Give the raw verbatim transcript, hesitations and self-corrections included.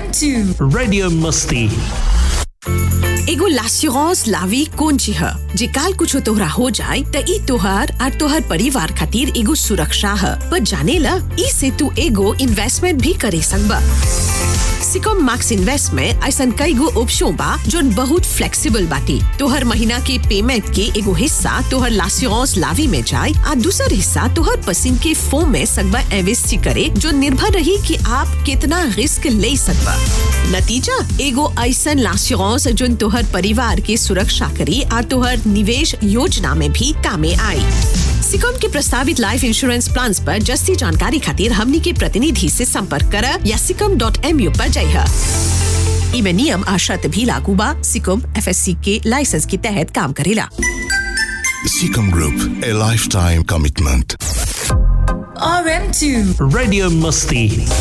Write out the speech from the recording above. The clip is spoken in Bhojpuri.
M two Radio Musti. एगो लास्यूरांस लावी कौन ची है जे काल कुछ तोहरा हो जाए त ई तोहर और तोहर परिवार खातिर एगो सुरक्षा है। पर जाने ला ई से तू एगो इन्वेस्टमेंट भी करे सकबा। सिकम मैक्स इन्वेस्ट में ऐसन कई गो ऑप्शन बा जो बहुत फ्लेक्सिबल बाटी। तोहर महीना के पेमेंट के एगो हिस्सा तोहर लास्यूरांस लावी में जाए और दूसर हिस्सा तोहर पसंद के फॉर्म में सकबा इन्वेस्ट करे जो निर्भर रही कि आप कितना रिस्क ले सकबा। नतीजा एगो ऐसन लास्यूरांस जो तोहर परिवार के सुरक्षा करी और तोहर निवेश योजना में भी कामे आई। सिकम के प्रस्तावित लाइफ इंश्योरेंस प्लान पर जस्ती जानकारी खातिर हमनी के प्रतिनिधि से संपर्क कर या सिकम डॉट एम यू पर जाइए। इमे नियम आ शर्त भी लागू बा। सिकम एफ एस सी के लाइसेंस के तहत काम करेला। Seacom Group, a lifetime commitment. R M two Radio Musti.